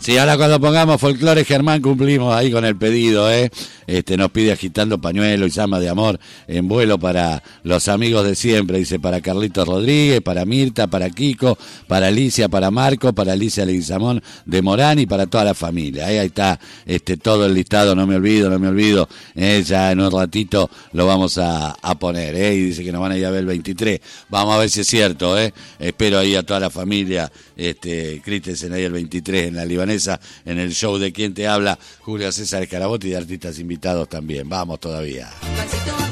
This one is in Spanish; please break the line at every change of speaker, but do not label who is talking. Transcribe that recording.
Sí, ahora cuando pongamos Folclore Germán cumplimos ahí con el pedido, nos pide Agitando Pañuelo y Llama de Amor en vuelo para los amigos de siempre, dice, para Carlitos Rodríguez, para Mirta, para Kiko, para Alicia, para Marco, para Alicia Leguizamón de Morán y para toda la familia. Ahí está todo el listado, no me olvido, ya en un ratito lo vamos a poner, y dice que nos van a ir a ver el 23, vamos a ver si es cierto, espero ahí a toda la familia, Christensen ahí el 23 en la Libanesa, en el show de Quien Te Habla, Julio César Escarabotti y de artistas invitados también, vamos todavía.